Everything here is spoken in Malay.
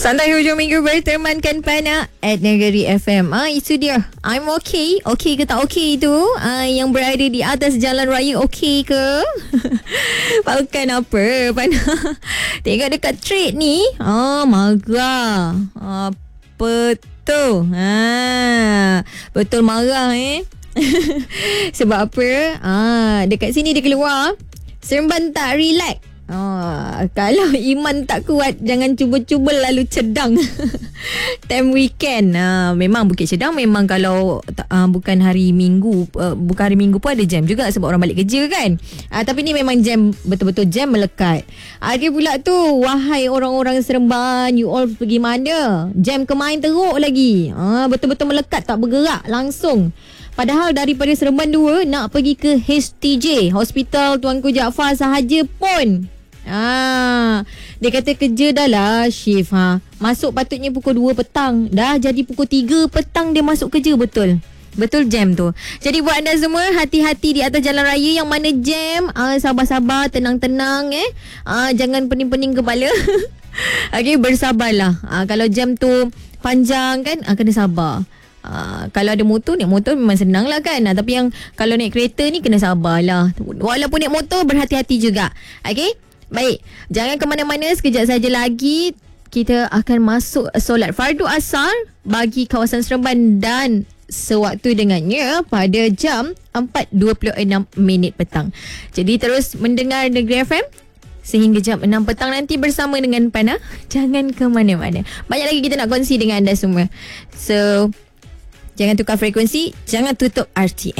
Santai hujung minggu bertemankan Pana at Negeri FM. Itu dia. I'm okay. Okay ke tak okay tu? Yang berada di atas jalan raya okay ke? Makan apa, Pana? Tengok dekat trade ni. Marah. Apa tu? Betul marah Sebab apa? Dekat sini dia keluar. Seremban tak relax. Kalau iman tak kuat, jangan cuba-cuba lalu Cedang. Time weekend. Memang Bukit Cedang memang kalau bukan hari Minggu, bukan hari Minggu pun ada jam juga sebab orang balik kerja kan. Tapi ni memang jam, betul-betul jam melekat. Dia pula tu, wahai orang-orang Seremban, you all pergi mana? Jam kemain teruk lagi. Betul-betul melekat, tak bergerak langsung. Padahal daripada Seremban 2 nak pergi ke HTJ, Hospital Tuanku Jaafar sahaja pun. Dia kata kerja dah lah shift masuk patutnya pukul 2 petang, dah jadi pukul 3 petang dia masuk kerja. Betul jam tu. Jadi buat anda semua, hati-hati di atas jalan raya yang mana jam. Sabar-sabar, tenang-tenang jangan pening-pening kepala. Okay, bersabarlah. Kalau jam tu panjang kan, kena sabar. Kalau ada motor, naik motor memang senang lah kan. Tapi yang kalau naik kereta ni kena sabarlah. Walaupun naik motor, berhati-hati juga. Okay, baik, jangan ke mana-mana. Sekejap saja lagi kita akan masuk solat fardu asar bagi kawasan Seremban dan sewaktu dengannya pada jam 4.26 petang. Jadi terus mendengar Negeri FM sehingga jam 6 petang nanti bersama dengan Pana. Jangan ke mana-mana. Banyak lagi kita nak kongsi dengan anda semua. So jangan tukar frekuensi, jangan tutup RTM.